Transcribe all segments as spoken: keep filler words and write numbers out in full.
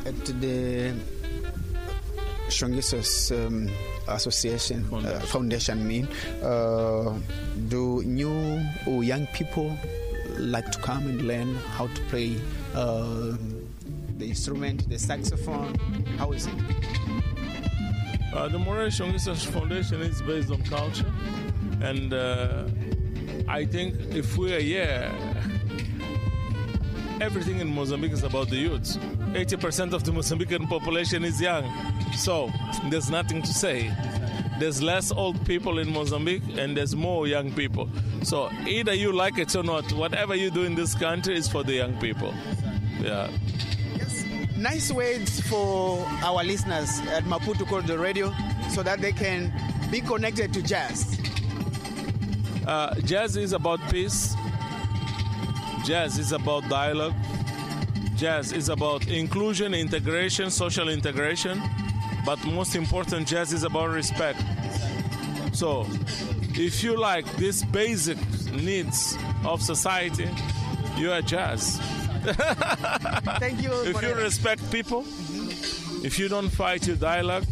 at the Shongisos um, Association Foundation, uh, Foundation mean, uh, do new or young people like to come and learn how to play uh, the instrument, the saxophone? How is it? Uh, the Morel Shongisos Foundation is based on culture, and uh, I think if we are here, everything in Mozambique is about the youth. eighty percent of the Mozambican population is young, so there's nothing to say. There's less old people in Mozambique and there's more young people. So either you like it or not, whatever you do in this country is for the young people. Yeah. Yes. Nice words for our listeners at Maputo Corridor Radio so that they can be connected to jazz. Uh, jazz is about peace. Jazz is about dialogue. Jazz is about inclusion, integration, social integration. But most important, jazz is about respect. So, if you like these basic needs of society, you are jazz. Thank you. If you respect people, mm-hmm. if you don't fight your dialogue,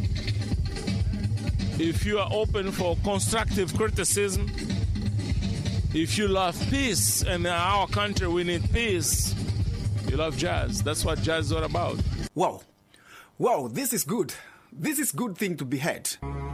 if you are open for constructive criticism, if you love peace, and in our country we need peace, you love jazz. That's what jazz is all about. Wow. Wow, this is good. This is good thing to be heard.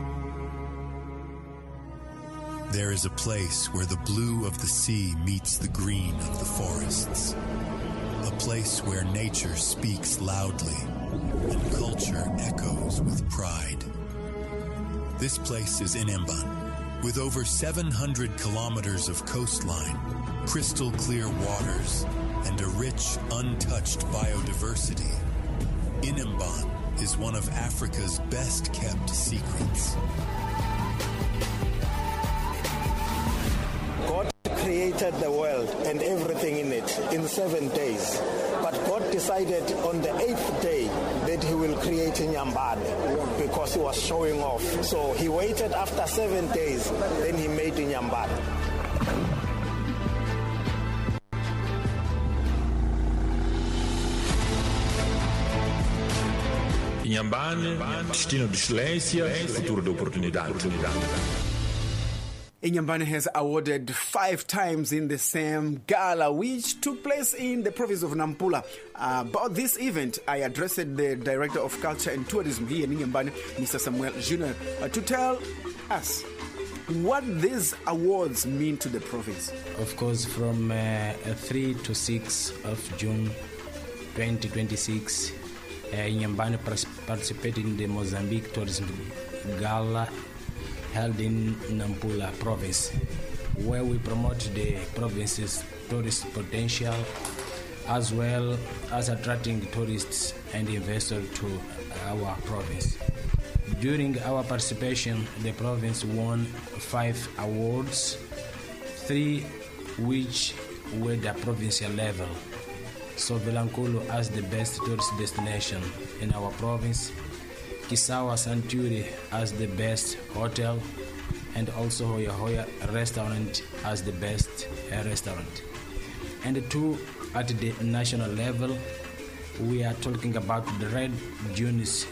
There is a place where the blue of the sea meets the green of the forests. A place where nature speaks loudly and culture echoes with pride. This place is Inhambane, with over seven hundred kilometers of coastline, crystal clear waters, and a rich, untouched biodiversity. Inhambane is one of Africa's best-kept secrets. God created the world and everything in it in seven days. But God decided on the eighth day that he will create Inhambane because he was showing off. So he waited after seven days, then he made Inhambane. Inhambane, destino de excelência, futuro de oportunidade. Inhambane has awarded five times in the same gala, which took place in the province of Nampula. Uh, about this event, I addressed the Director of Culture and Tourism here in Inhambane, Mister Samuel Junior, uh, to tell us what these awards mean to the province. Of course, from uh, three to six of June twenty twenty-six, Uh, Inhambane participated in the Mozambique Tourism Gala held in Nampula province, where we promote the province's tourist potential as well as attracting tourists and investors to our province. During our participation, the province won five awards, three which were the provincial level. So Vilankulo as the best tourist destination in our province, Kisawa Santuri as the best hotel, and also Hoya Hoya restaurant as the best uh, restaurant. And the two at the national level, we are talking about the Red Dunes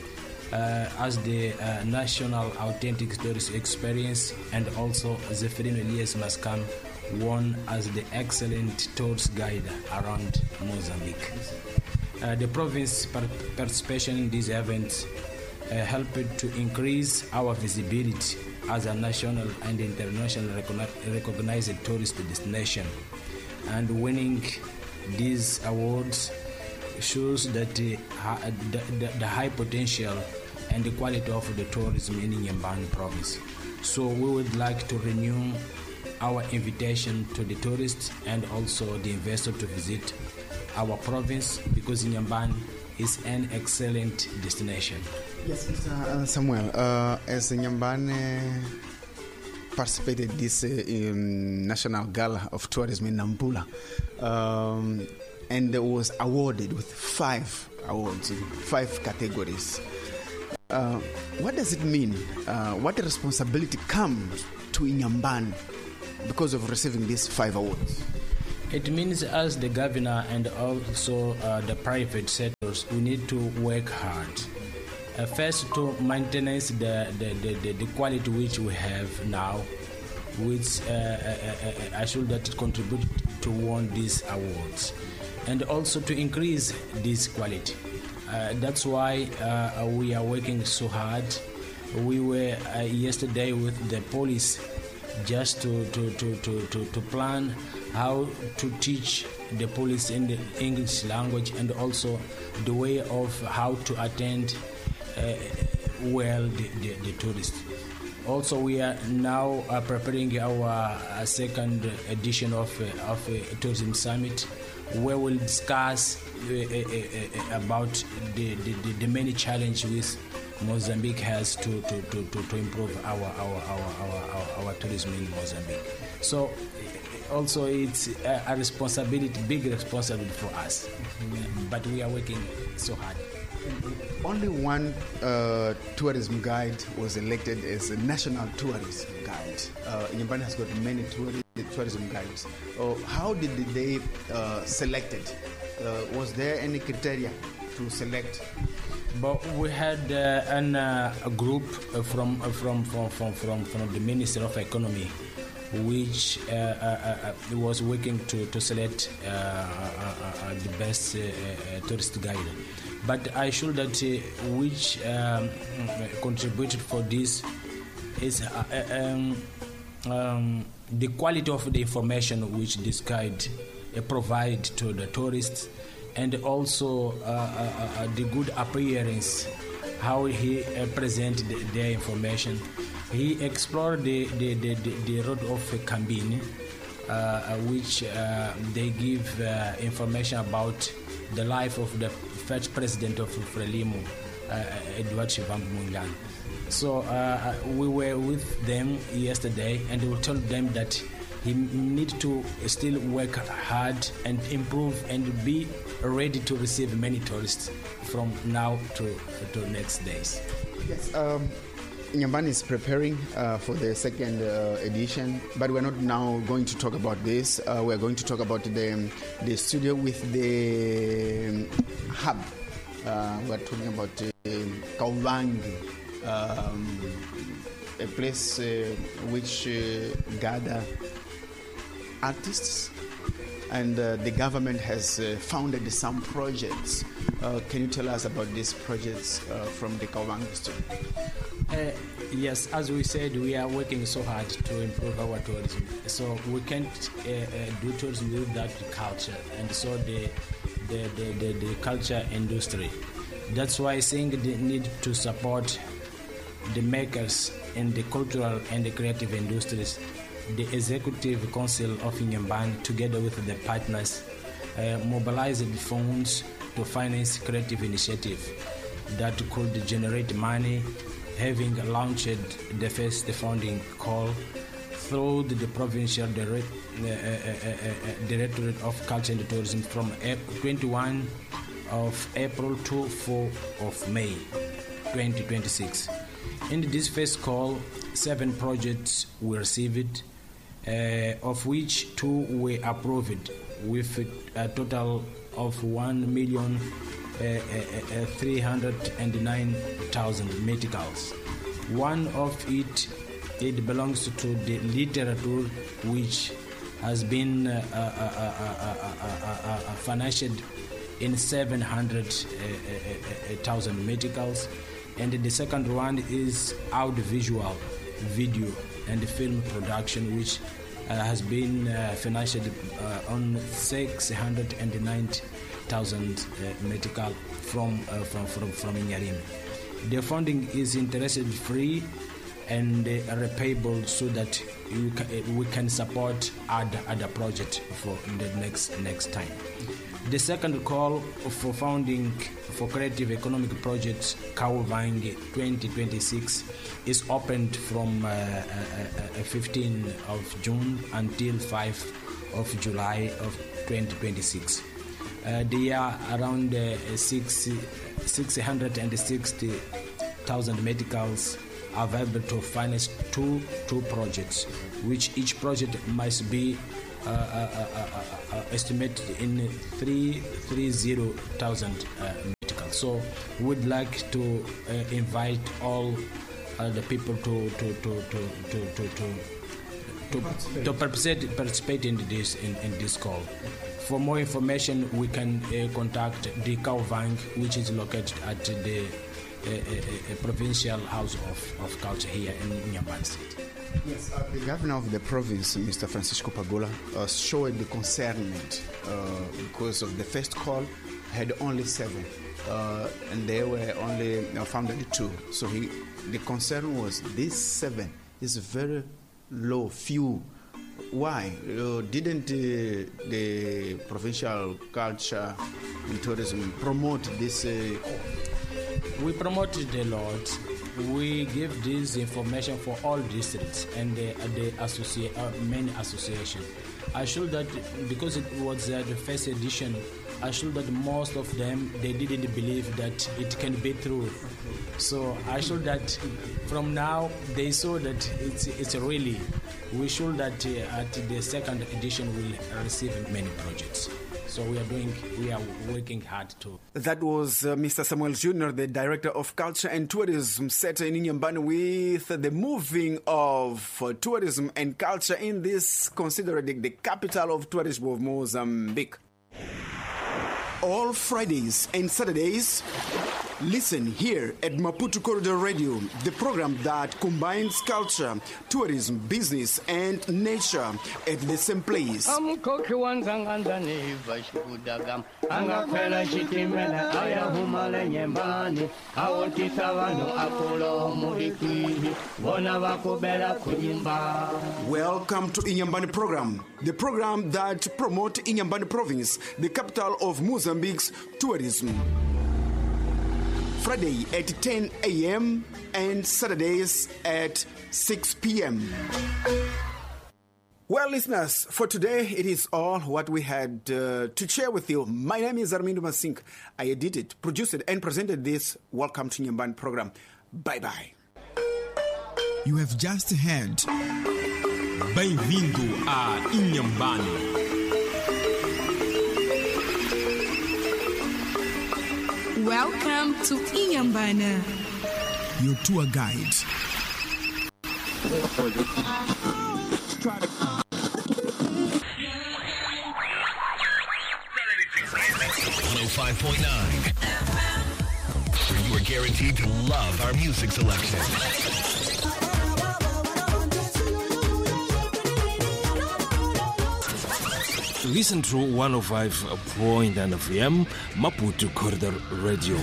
uh, as the uh, national authentic tourist experience, and also Zeferino Elias Mascam won as the excellent tourist guide around Mozambique. Uh, the province participation in these events uh, helped to increase our visibility as a national and international recognized tourist destination. And winning these awards shows that the, the, the, the high potential and the quality of the tourism in Inhambane province. So we would like to renew our invitation to the tourists and also the investor to visit our province, because Inhambane is an excellent destination. Yes, Mister Samuel, uh, as Inhambane participated in this uh, in National Gala of Tourism in Nampula, um, and was awarded with five awards in five categories. Uh, what does it mean? Uh, what responsibility comes to Inhambane because of receiving these five awards? It means as the governor and also uh, the private sector goals, we need to work hard. Uh, first, to maintain the, the, the, the quality which we have now, which uh, uh, uh, I should that contribute to win these awards, and also to increase this quality. Uh, that's why uh, we are working so hard. We were uh, yesterday with the police just to, to, to, to, to, to plan how to teach the police in the English language, and also the way of how to attend uh, well the, the, the tourists. Also, we are now uh, preparing our uh, second edition of uh, of a tourism summit, where we'll discuss uh, uh, uh, about the, the, the many challenges which Mozambique has to, to, to, to, to improve our our, our, our, our our tourism in Mozambique. So also it's a, a responsibility, big responsibility for us, mm-hmm. but we are working so hard. Only one uh, tourism guide was elected as a national tourism guide. Uh, Nyambane has got many touri- tourism guides. Uh, how did they uh, select it? Uh, was there any criteria to select? But we had uh, an, uh, a group uh, from, uh, from, from, from, from, from the Ministry of Economy, which uh, uh, uh, was working to, to select uh, uh, uh, the best uh, uh, tourist guide. But I should that uh, which um, contributed for this is uh, um, um, the quality of the information which this guide uh, provide to the tourists, and also uh, uh, uh, the good appearance, how he uh, present the, their information. He explored the, the, the, the, the road of Kambini, uh, which uh, they give uh, information about the life of the first president of Frelimo, uh, Edward Shivambu Mwingana. So uh, we were with them yesterday, and we told them that he need to still work hard and improve and be ready to receive many tourists from now to to next days. Yes. Um, Nyambane is preparing uh, for the second uh, edition, but we're not now going to talk about this. Uh, we're going to talk about the the studio with the hub. Uh, we're talking about uh, Kauvangi, um, a place uh, which uh, gather artists, and uh, the government has uh, founded some projects. Uh, can you tell us about these projects uh, from the Kauvangi studio? Uh, yes, as we said, we are working so hard to improve our tourism. So we can't uh, uh, do tourism without culture, and so the the, the, the the culture industry. That's why I think they need to support the makers in the cultural and the creative industries. The Executive Council of Nyambane, together with the partners, uh, mobilized funds to finance creative initiative that could generate money, having launched the first funding call through the provincial direct, uh, uh, uh, uh, Directorate of Culture and Tourism from twenty-first of April to fourth of May twenty twenty-six. In this first call, seven projects were received, uh, of which two were approved with a total of one million uh, uh, uh, three hundred nine thousand meticals. One of it it belongs to the literature, which has been uh, uh, uh, uh, uh, uh, uh, financed in seven hundred thousand meticals, and the second one is audiovisual, video and film production, which uh, has been uh, financed uh, on six hundred ninety thousand uh, metical from, uh, from from from Nyarimi. The funding is interest free and uh, repayable, so that you ca- we can support other other projects for the next next time. The second call for funding for creative economic projects Kauvangi twenty twenty-six is opened from uh, uh, fifteenth of June until fifth of July of twenty twenty-six. Uh, there are around uh, six, six hundred sixty thousand medicals available to finance two two projects, which each project must be uh, uh, uh, uh, uh, estimated in three three zero thousand uh, medicals. So we'd like to uh, invite all uh, the people to to to to to to, to To, to participate, participate in this in, in this call. For more information, we can uh, contact the Kauvank, which is located at the uh, uh, provincial house of, of culture here in Nyambane City. Yes, uh, the governor of the province, Mister Francisco Pagula, uh, showed the concernment uh, because of the first call had only seven, uh, and they were only uh, found at two. So he, the concern was this seven is very low, few. Why? Uh, didn't uh, the provincial culture and tourism promote this? Uh, we promoted a lot. We give this information for all districts and the, the associa- uh, many associations. I should that because it was uh, the first edition, I should that most of them, they didn't believe that it can be true. So I should that from now they saw that it's it's really. We should that uh, at the second edition we'll receive many projects. So we are doing, we are working hard to. That was uh, Mister Samuel Junior, the Director of Culture and Tourism, set in Nyambane with the moving of uh, tourism and culture in this considered the capital of tourism of Mozambique. All Fridays and Saturdays, listen here at Maputo Corridor Radio, the program that combines culture, tourism, business, and nature at the same place. Welcome to Inyambane program, the program that promotes Inyambane province, the capital of Mozambique's tourism. Friday at ten a.m. and Saturdays at six p.m. Well, listeners, for today, it is all what we had uh, to share with you. My name is Armindo Masink. I edited, produced, and presented this Welcome to Nyambane program. Bye-bye. You have just heard Bem-vindo a Inhambane. Welcome to Inhambane. Your tour guide. one oh five point nine. Where you are guaranteed to love our music selection. Listen to one oh five point nine F M, Maputo Corridor Radio.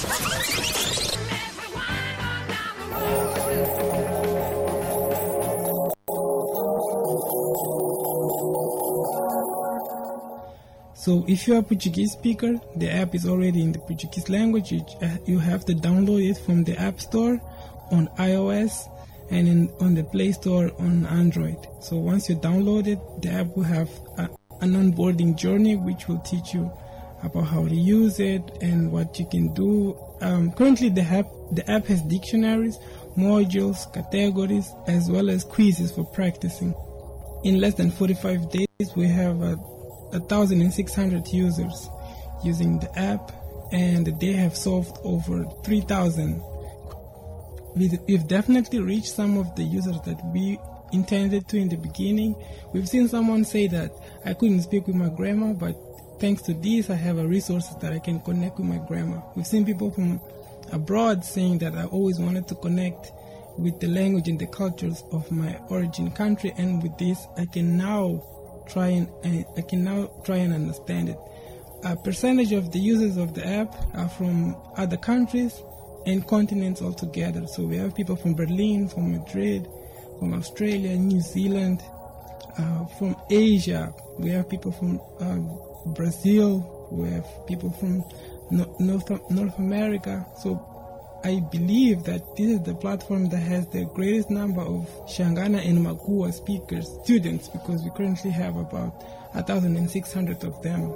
So if you are a Portuguese speaker, the app is already in the Portuguese language. You, uh, you have to download it from the App Store on iOS and in, on the Play Store on Android. So once you download it, the app will have a, an onboarding journey which will teach you about how to use it and what you can do. Um, currently, the app, the app has dictionaries, modules, categories, as well as quizzes for practicing. In less than forty-five days, we have a one thousand six hundred users using the app, and they have solved over three thousand. We've definitely reached some of the users that we intended to in the beginning. We've seen someone say that I couldn't speak with my grandma, but thanks to this, I have a resource that I can connect with my grandma. We've seen people from abroad saying that I always wanted to connect with the language and the cultures of my origin country, and with this, I can now try and uh, I can now try and understand it. A percentage of the users of the app are from other countries and continents altogether. So we have people from Berlin, from Madrid, from Australia, New Zealand, uh, from Asia. We have people from uh, Brazil. We have people from no- North North America. So I believe that this is the platform that has the greatest number of Shangana and Makua speakers, students, because we currently have about one thousand six hundred of them.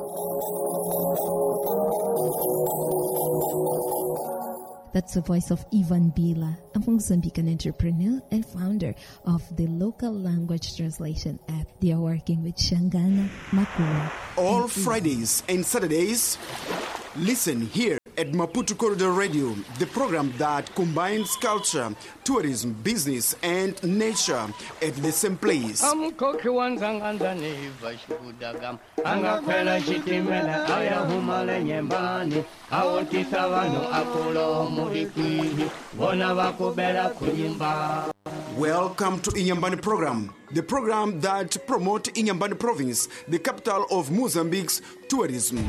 That's the voice of Ivan Bila, a Mozambican entrepreneur and founder of the local language translation app. They are working with Shangana, Makua. All Fridays and Saturdays, listen here at Maputo Corridor Radio, the program that combines culture, tourism, business, and nature at the same place. Welcome to Inyambane program, the program that promotes Inyambane province, the capital of Mozambique's tourism.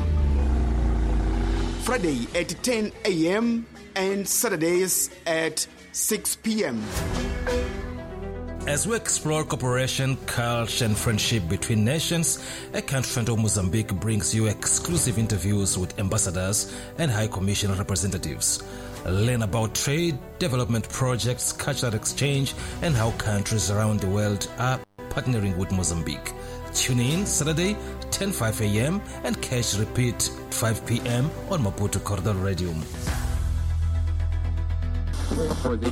Friday at ten a.m. and Saturdays at six p.m. As we explore cooperation, culture, and friendship between nations, A Country Friend of Mozambique brings you exclusive interviews with ambassadors and High Commission representatives. Learn about trade, development projects, cultural exchange, and how countries around the world are partnering with Mozambique. Tune in Saturday, ten oh five a.m. and catch repeat five p.m. on Maputo Corridor Radio. one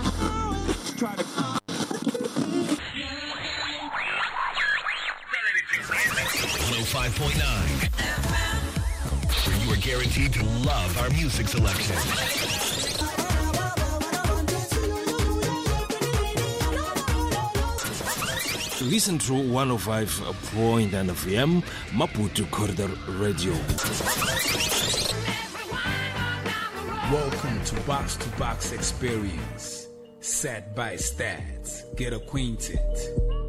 oh five point nine, where you are guaranteed to love our music selection. Listen to one oh five point nine F M, Maputo Corridor Radio. Welcome to Box to Box Experience. Sat by Stats. Get acquainted.